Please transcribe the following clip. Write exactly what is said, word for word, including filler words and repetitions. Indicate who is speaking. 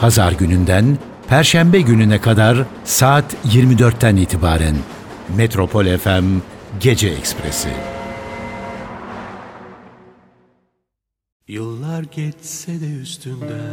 Speaker 1: Pazar gününden Perşembe gününe kadar saat yirmi dörtten itibaren Metropol F M Gece Ekspresi.
Speaker 2: Yıllar geçse de üstünden